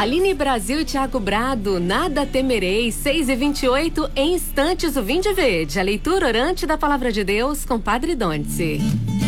Aline Brasil e Thiago Brado, Nada Temerei, 6h28, em instantes o Vinho de Verde, a leitura orante da Palavra de Deus com Padre Donice.